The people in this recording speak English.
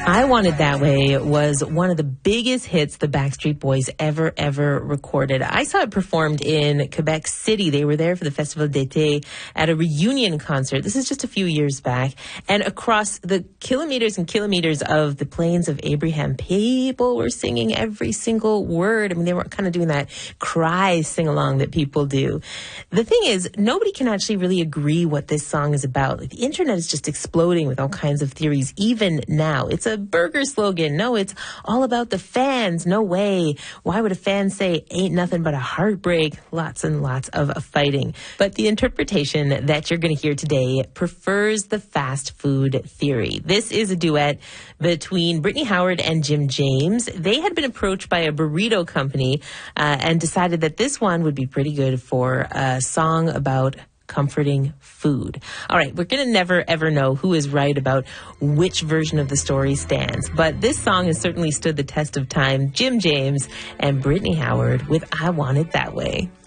I Want It That Way was one of the biggest hits the Backstreet Boys ever recorded. I saw it performed in Quebec City. They were there for the Festival d'été at a reunion concert. This is just a few years back. And across the kilometers and kilometers of the plains of Abraham, people were singing every single word. I mean, they were kind of doing that cry sing-along that people do. The thing is, nobody can actually really agree what this song is about. Like, the internet is just exploding with all kinds of theories, even now. It's a burger slogan. No, it's all about the fans. No way. Why would a fan say ain't nothing but a heartbreak? Lots and lots of fighting. But the interpretation that you're going to hear today prefers the fast food theory. This is a duet between Brittany Howard and Jim James. They had been approached by a burrito company and decided that this one would be pretty good for a song about comforting food. All right, we're going to never, ever know who is right about which version of the story stands, but this song has certainly stood the test of time. Jim James and Brittany Howard with I Want It That Way.